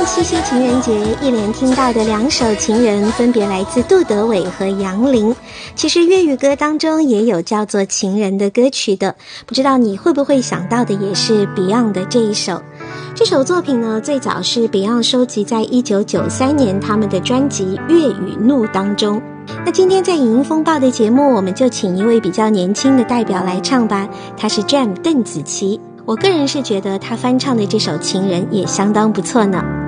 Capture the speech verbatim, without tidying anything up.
七夕情人节一连听到的两首情人分别来自杜德伟和杨林。其实粤语歌当中也有叫做情人的歌曲的，不知道你会不会想到的也是 Beyond 的这一首。这首作品呢，最早是 Beyond 收集在一九九三年他们的专辑《粤语怒》当中。那今天在影音风暴的节目，我们就请一位比较年轻的代表来唱吧，他是 Jam 邓紫棋。我个人是觉得他翻唱的这首《情人》也相当不错呢。